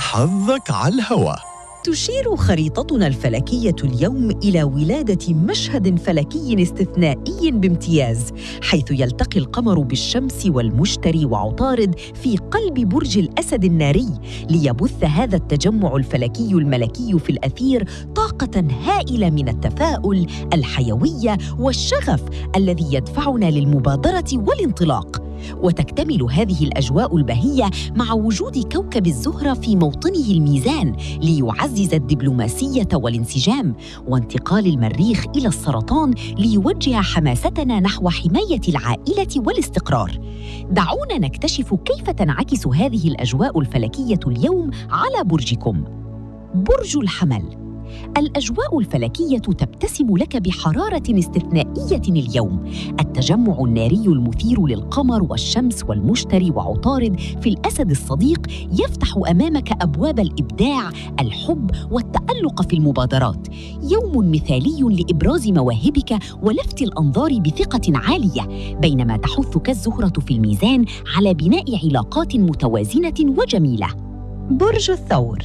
حظك على الهوا. تشير خريطتنا الفلكية اليوم إلى ولادة مشهد فلكي استثنائي بامتياز، حيث يلتقي القمر بالشمس والمشتري وعطارد في قلب برج الأسد الناري، ليبث هذا التجمع الفلكي الملكي في الأثير طاقة هائلة من التفاؤل، الحيوية والشغف الذي يدفعنا للمبادرة والانطلاق. وتكتمل هذه الأجواء البهية مع وجود كوكب الزهرة في موطنه الميزان ليعزز الدبلوماسية والانسجام، وانتقال المريخ إلى السرطان ليوجه حماستنا نحو حماية العائلة والاستقرار. دعونا نكتشف كيف تنعكس هذه الأجواء الفلكية اليوم على برجكم. برج الحمل. الأجواء الفلكية تبتسم لك بحرارة استثنائية اليوم. التجمع الناري المثير للقمر والشمس والمشتري وعطارد في الأسد الصديق يفتح أمامك أبواب الإبداع، الحب والتألق في المبادرات. يوم مثالي لإبراز مواهبك ولفت الأنظار بثقة عالية، بينما تحثك الزهرة في الميزان على بناء علاقات متوازنة وجميلة. برج الثور.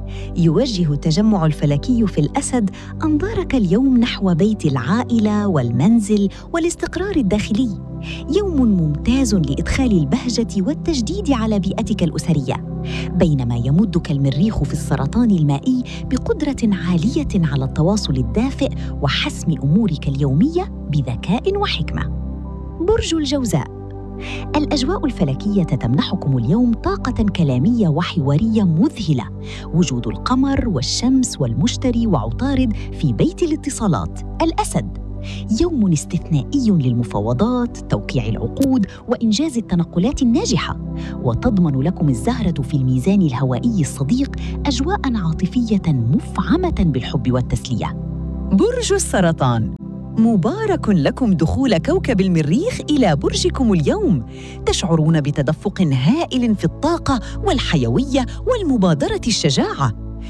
يوجه التجمع الفلكي في الأسد أنظارك اليوم نحو بيت العائلة والمنزل والاستقرار الداخلي. يوم ممتاز لإدخال البهجة والتجديد على بيئتك الأسرية، بينما يمدك المريخ في السرطان المائي بقدرة عالية على التواصل الدافئ وحسم أمورك اليومية بذكاء وحكمة. برج الجوزاء. الأجواء الفلكية تمنحكم اليوم طاقة كلامية وحوارية مذهلة. وجود القمر والشمس والمشتري وعطارد في بيت الاتصالات الأسد. يوم استثنائي للمفاوضات، توقيع العقود وإنجاز التنقلات الناجحة. وتضمن لكم الزهرة في الميزان الهوائي الصديق أجواء عاطفية مفعمة بالحب والتسلية. برج السرطان. مبارك لكم دخول كوكب المريخ إلى برجكم اليوم. تشعرون بتدفق هائل في الطاقة والحيوية والمبادرة الشجاعة.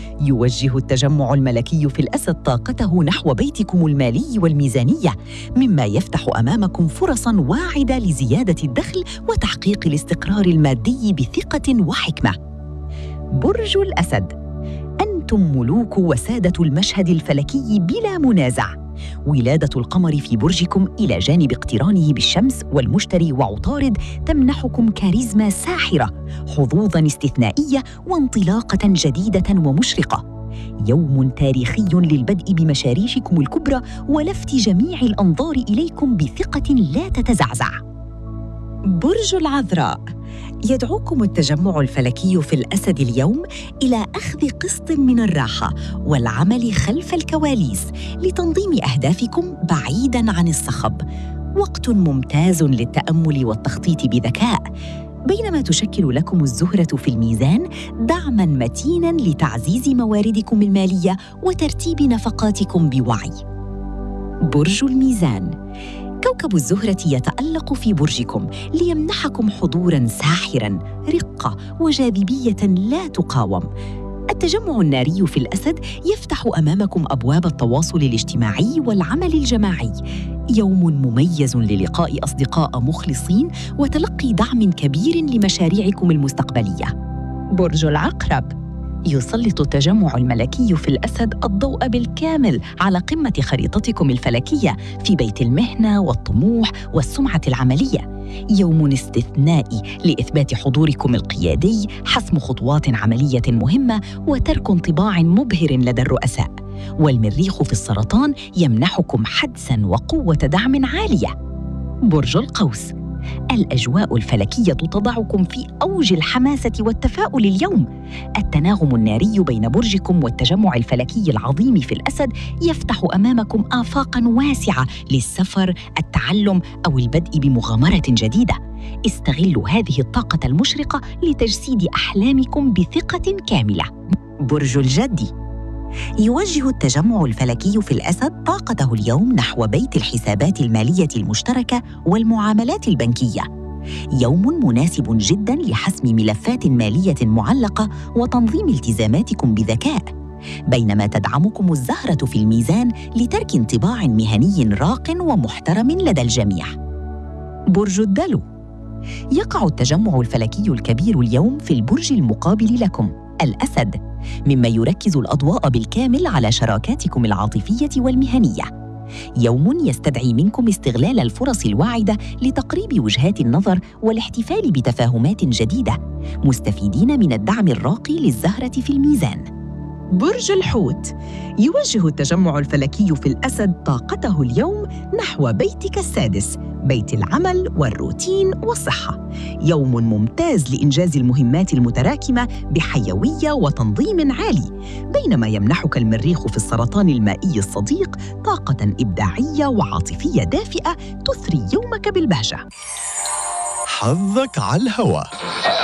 يوجه التجمع الملكي في الأسد طاقته نحو بيتكم المالي والميزانية، مما يفتح أمامكم فرصاً واعدة لزيادة الدخل وتحقيق الاستقرار المادي بثقة وحكمة. برج الأسد. أنتم ملوك وسادة المشهد الفلكي بلا منازع. ولادة القمر في برجكم إلى جانب اقترانه بالشمس والمشتري وعطارد تمنحكم كاريزما ساحرة، حظوظاً استثنائية وانطلاقة جديدة ومشرقة. يوم تاريخي للبدء بمشاريعكم الكبرى ولفت جميع الأنظار إليكم بثقة لا تتزعزع. برج العذراء. يدعوكم التجمع الفلكي في الأسد اليوم إلى أخذ قسط من الراحة والعمل خلف الكواليس لتنظيم أهدافكم بعيداً عن الصخب. وقت ممتاز للتأمل والتخطيط بذكاء، بينما تشكل لكم الزهرة في الميزان دعماً متيناً لتعزيز مواردكم المالية وترتيب نفقاتكم بوعي. برج الميزان. كوكب الزهرة يتألق في برجكم ليمنحكم حضوراً ساحراً، رقة وجاذبية لا تقاوم. التجمع الناري في الأسد يفتح أمامكم أبواب التواصل الاجتماعي والعمل الجماعي. يوم مميز للقاء أصدقاء مخلصين وتلقي دعم كبير لمشاريعكم المستقبلية. برج العقرب. يسلط التجمع الملكي في الأسد الضوء بالكامل على قمة خريطتكم الفلكية في بيت المهنة والطموح والسمعة العملية. يوم استثنائي لإثبات حضوركم القيادي، حسم خطوات عملية مهمة وترك انطباع مبهر لدى الرؤساء. والمريخ في السرطان يمنحكم حدساً وقوة دعم عالية. برج القوس. الأجواء الفلكية تضعكم في أوج الحماسة والتفاؤل اليوم. التناغم الناري بين برجكم والتجمع الفلكي العظيم في الأسد يفتح أمامكم آفاقاً واسعة للسفر، التعلم أو البدء بمغامرة جديدة. استغلوا هذه الطاقة المشرقة لتجسيد أحلامكم بثقة كاملة. برج الجدي. يوجه التجمع الفلكي في الأسد طاقته اليوم نحو بيت الحسابات المالية المشتركة والمعاملات البنكية. يوم مناسب جداً لحسم ملفات مالية معلقة وتنظيم التزاماتكم بذكاء، بينما تدعمكم الزهرة في الميزان لترك انطباع مهني راق ومحترم لدى الجميع. برج الدلو. يقع التجمع الفلكي الكبير اليوم في البرج المقابل لكم. الأسد، مما يركز الأضواء بالكامل على شراكاتكم العاطفية والمهنية. يوم يستدعي منكم استغلال الفرص الواعدة لتقريب وجهات النظر والاحتفال بتفاهمات جديدة، مستفيدين من الدعم الراقي للزهرة في الميزان. برج الحوت، يوجه التجمع الفلكي في الأسد طاقته اليوم نحو بيتك السادس، بيت العمل والروتين والصحة. يوم ممتاز لإنجاز المهمات المتراكمة بحيوية وتنظيم عالي، بينما يمنحك المريخ في السرطان المائي الصديق طاقة إبداعية وعاطفية دافئة تثري يومك بالبهجة. حظك على الهواء.